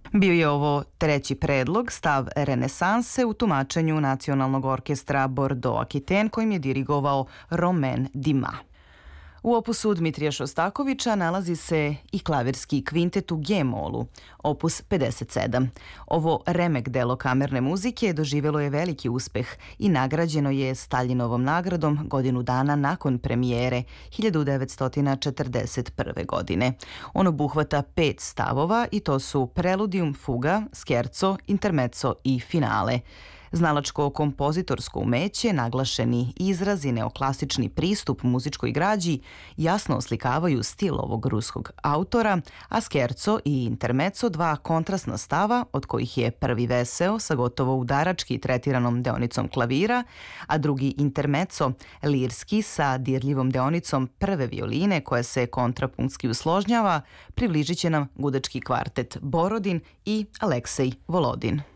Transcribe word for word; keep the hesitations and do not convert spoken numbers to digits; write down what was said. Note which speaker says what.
Speaker 1: Bio je ovo treći predlog, stav renesanse u tumačenju Nacionalnog orkestra Bordeaux-Aquitaine kojim je dirigovao Romain Dumas. U opusu Dmitrija Šostakovića nalazi se i klavirski kvintet u G-molu, opus pedeset sedam. Ovo remek delo kamerne muzike doživjelo je veliki uspeh i nagrađeno je Staljinovom nagradom godinu dana nakon premijere hiljadu devetsto četrdeset prve. godine. On obuhvata pet stavova i to su preludium, fuga, skerco, intermezzo i finale. Znalačko-kompozitorsko umeće, naglašeni izraz i neoklasični pristup muzičkoj građi jasno oslikavaju stil ovog ruskog autora, a skerco i intermezzo dva kontrastna stava, od kojih je prvi veseo sa gotovo udarački tretiranom deonicom klavira, a drugi intermezzo lirski sa dirljivom deonicom prve violine koja se kontrapunktski usložnjava, približit će nam gudački kvartet Borodin i Aleksej Volodin.